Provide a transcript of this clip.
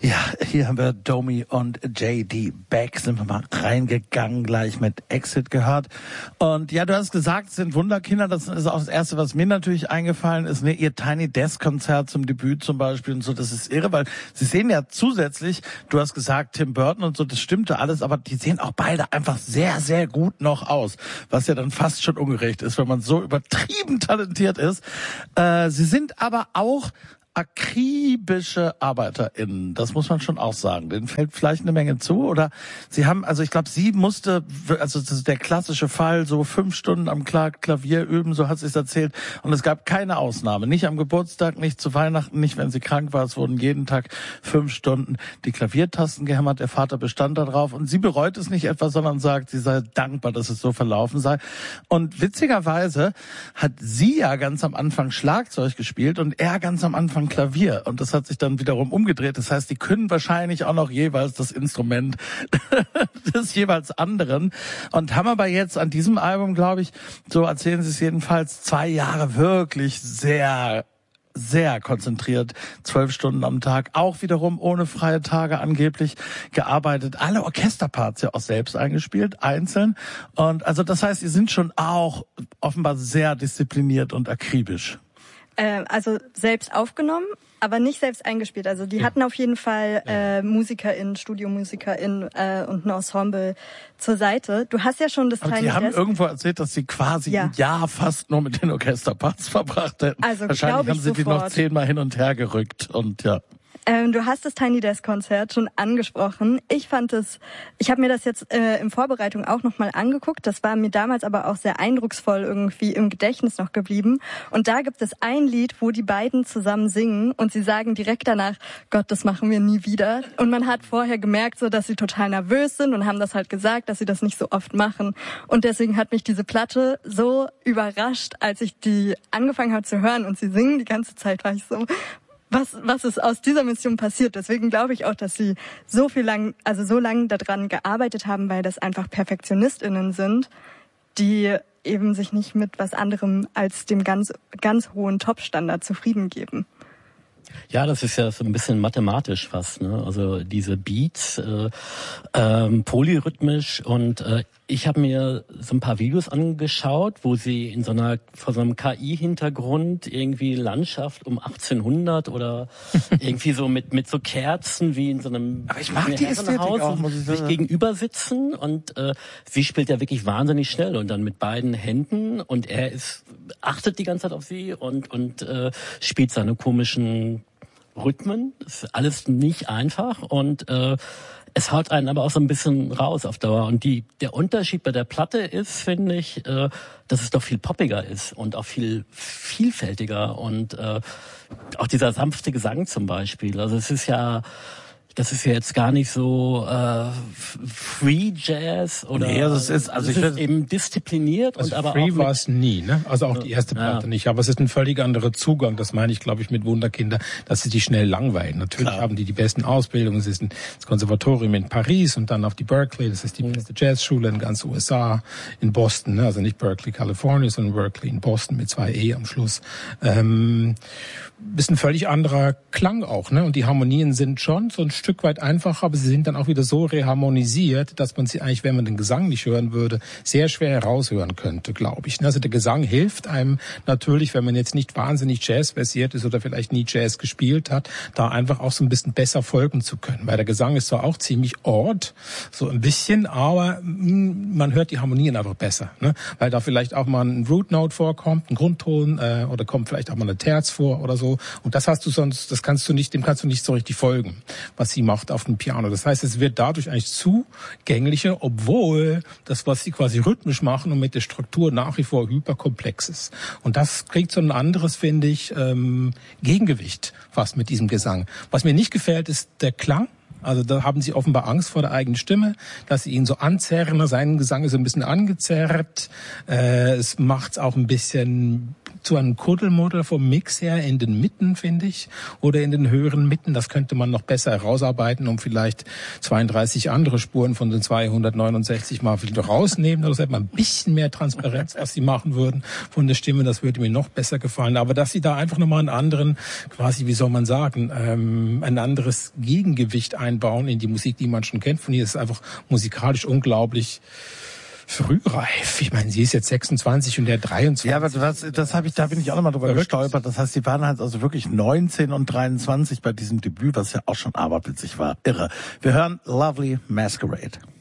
Ja, hier haben wir Domi und JD Beck, sind wir mal reingegangen, gleich mit Exit gehört. Und ja, du hast gesagt, es sind Wunderkinder, das ist auch das Erste, was mir natürlich eingefallen ist, ne, ihr Tiny Desk Konzert zum Debüt zum Beispiel und so, das ist irre, weil sie sehen ja zusätzlich, du hast gesagt, Tim Burton und so, das stimmte alles, aber die sehen auch beide einfach sehr, sehr gut noch aus, was ja dann fast schon ungerecht ist, wenn man so übertrieben talentiert ist. Sie sind aber auch akribische ArbeiterInnen, das muss man schon auch sagen. Denen fällt vielleicht eine Menge zu, oder sie haben, also ich glaube, sie musste, also das ist der klassische Fall, so 5 Stunden am Klavier üben, so hat sie es erzählt, und es gab keine Ausnahme, nicht am Geburtstag, nicht zu Weihnachten, nicht wenn sie krank war, es wurden jeden Tag 5 Stunden die Klaviertasten gehämmert, der Vater bestand darauf und sie bereut es nicht etwa, sondern sagt, sie sei dankbar, dass es so verlaufen sei. Und witzigerweise hat sie ja ganz am Anfang Schlagzeug gespielt und er ganz am Anfang Klavier, und das hat sich dann wiederum umgedreht. Das heißt, die können wahrscheinlich auch noch jeweils das Instrument des jeweils anderen und haben aber jetzt an diesem Album, glaube ich, so erzählen sie es jedenfalls, 2 Jahre wirklich sehr, sehr konzentriert, 12 Stunden am Tag, auch wiederum ohne freie Tage angeblich gearbeitet. Alle Orchesterparts ja auch selbst eingespielt, einzeln. Und also das heißt, sie sind schon auch offenbar sehr diszipliniert und akribisch. Also selbst aufgenommen, aber nicht selbst eingespielt. Also die hatten auf jeden Fall MusikerInnen, StudiomusikerInnen und ein Ensemble zur Seite. Du hast ja schon das Tiny Desk. Sie haben irgendwo erzählt, dass sie quasi ein Jahr fast nur mit den Orchesterparts verbracht hätten. Also wahrscheinlich haben sie sofort. Die noch 10-mal hin und her gerückt und ja. Du hast das Tiny Desk Konzert schon angesprochen. Ich habe mir das jetzt in Vorbereitung auch nochmal angeguckt. Das war mir damals aber auch sehr eindrucksvoll irgendwie im Gedächtnis noch geblieben. Und da gibt es ein Lied, wo die beiden zusammen singen und sie sagen direkt danach, Gott, das machen wir nie wieder. Und man hat vorher gemerkt, so, dass sie total nervös sind und haben das halt gesagt, dass sie das nicht so oft machen. Und deswegen hat mich diese Platte so überrascht, als ich die angefangen habe zu hören und sie singen die ganze Zeit, war ich so, was ist aus dieser Mission passiert? Deswegen glaube ich auch, dass sie so lange daran gearbeitet haben, weil das einfach PerfektionistInnen sind, die eben sich nicht mit was anderem als dem ganz, ganz hohen Top-Standard zufrieden geben. Ja, das ist ja so ein bisschen mathematisch fast, ne? Also diese Beats, polyrhythmisch, und ich habe mir so ein paar Videos angeschaut, wo sie vor so einem KI-Hintergrund irgendwie Landschaft um 1800 oder irgendwie so mit so Kerzen wie in so einem Aber ich mag die Ästhetik auch, muss ich sagen. Sich gegenüber sitzen, und sie spielt ja wirklich wahnsinnig schnell und dann mit beiden Händen, und er achtet die ganze Zeit auf sie und spielt seine komischen Rhythmen. Das ist alles nicht einfach, und es haut einen aber auch so ein bisschen raus auf Dauer. Und der Unterschied bei der Platte ist, finde ich, dass es doch viel poppiger ist und auch viel vielfältiger, und auch dieser sanfte Gesang zum Beispiel. Also das ist ja jetzt gar nicht so Free Jazz oder. Nee, das ist eben diszipliniert, also und aber Free auch war es nie, ne? Also auch die erste Platte nicht. Aber es ist ein völlig anderer Zugang. Das meine ich, glaube ich, mit Wunderkinder, dass sie die schnell langweilen. Natürlich haben die besten Ausbildungen. Es ist das Konservatorium in Paris und dann auf die Berkeley. Das ist die beste Jazzschule in ganz USA, in Boston, ne? Also nicht Berkeley, Kalifornien, sondern Berkeley in Boston mit 2 E am Schluss. Ist ein völlig anderer Klang auch, ne? Und die Harmonien sind schon so ein Stück weit einfacher, aber sie sind dann auch wieder so reharmonisiert, dass man sie eigentlich, wenn man den Gesang nicht hören würde, sehr schwer heraushören könnte, glaube ich. Also der Gesang hilft einem natürlich, wenn man jetzt nicht wahnsinnig Jazz-versiert ist oder vielleicht nie Jazz gespielt hat, da einfach auch so ein bisschen besser folgen zu können. Weil der Gesang ist zwar auch ziemlich odd, so ein bisschen, aber man hört die Harmonien einfach besser, ne? Weil da vielleicht auch mal ein Root Note vorkommt, ein Grundton, oder kommt vielleicht auch mal eine Terz vor oder so. Und das hast du sonst, dem kannst du nicht so richtig folgen, was sie macht auf dem Piano. Das heißt, es wird dadurch eigentlich zugänglicher, obwohl das, was sie quasi rhythmisch machen und mit der Struktur nach wie vor hyperkomplex ist. Und das kriegt so ein anderes, finde ich, Gegengewicht fast mit diesem Gesang. Was mir nicht gefällt, ist der Klang. Also da haben sie offenbar Angst vor der eigenen Stimme, dass sie ihn so anzerren. Sein Gesang ist ein bisschen angezerrt. Es macht's auch ein bisschen zu einem Kuddelmuddel vom Mix her in den Mitten, finde ich, oder in den höheren Mitten. Das könnte man noch besser herausarbeiten, um vielleicht 32 andere Spuren von den 269 mal wieder rausnehmen. Oder hätte man ein bisschen mehr Transparenz, was sie machen würden von der Stimme. Das würde mir noch besser gefallen. Aber dass sie da einfach nochmal einen anderen, quasi, wie soll man sagen, ein anderes Gegengewicht einbauen in die Musik, die man schon kennt. Von ihr ist es einfach musikalisch unglaublich frühreif. Ich meine, sie ist jetzt 26 und der 23. Ja, aber da bin ich auch nochmal drüber gestolpert. Das heißt, sie waren halt also wirklich 19 und 23 bei diesem Debüt, was ja auch schon aberwitzig war. Irre. Wir hören Lovely Masquerade.